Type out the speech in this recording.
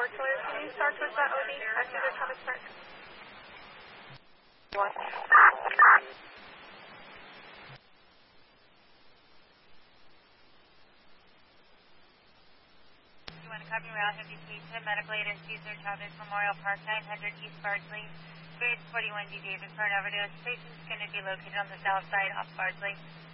Sawyer, can you start with that OD after the Thomas Park? What? You want to copy Route 52 to medical aid and Cesar Chavez Memorial Park, 900 East Bardsley. Grade 41 D. Davis for an overdose. Patient's going to be located on the south side off Bardsley.